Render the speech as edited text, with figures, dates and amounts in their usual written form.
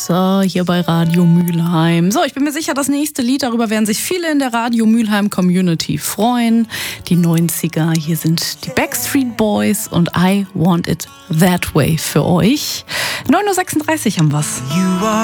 So, hier bei Radio Mülheim. So, ich bin mir sicher, das nächste Lied, darüber werden sich viele in der Radio Mülheim Community freuen. Die 90er, hier sind die Backstreet Boys und I Want It That Way für euch. 9:36 Uhr haben wir's.